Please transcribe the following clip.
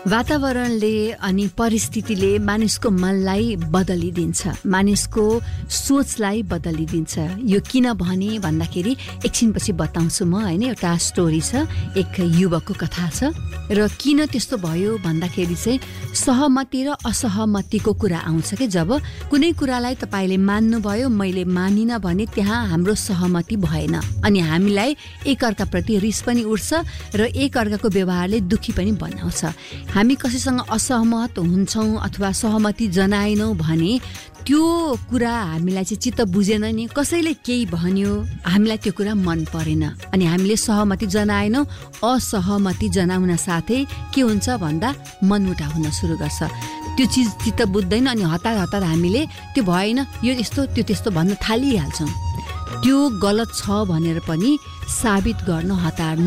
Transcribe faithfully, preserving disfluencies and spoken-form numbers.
वातावरणले अनि परिस्थितिले मानिसको मनलाई बदलिदिन्छ, मानिसको सोचलाई बदलिदिन्छ। यो किन भने भन्दाखेरि एकछिनपछि बताउँछु म, होइन। एउटा स्टोरी छ, एक युवकको कथा छ। र किन त्यस्तो भयो भन्दाखेरि चाहिँ सहमति र असहमतिको कुरा आउँछ कि जब कुनै कुरालाई तपाईँले मान्नुभयो, मैले मानिनँ भने त्यहाँ हाम्रो सहमति भएन अनि हामीलाई एकअर्काप्रति रिस पनि उठ्छ र एकअर्काको व्यवहारले दुखी पनि बनाउँछ। हामी कसैसँग असहमत हुन्छौँ अथवा सहमति जनाएनौँ भने त्यो कुरा हामीलाई चाहिँ चित्त बुझेन नि, कसैले केही भन्यो, हामीलाई त्यो कुरा मन परेन अनि हामीले सहमति जनाएनौँ। असहमति जनाउन साथै के हुन्छ भन्दा मनमुटाव हुन सुरु गर्छ, त्यो चिज चित्त बुझ्दैन अनि हतार हतार हामीले त्यो भएन, यो यस्तो त्यो त्यस्तो भन्न थालिहाल्छौँ। त्यो गलत छ भनेर पनि साबित गर्न हतार